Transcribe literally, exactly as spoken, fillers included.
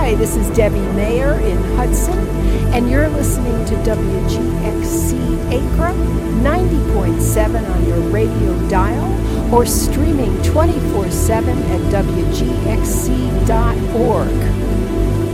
Hi, this is Debbie Mayer in Hudson, and you're listening to W G X C Acre ninety point seven on your radio dial or streaming twenty-four seven at W G X C dot org.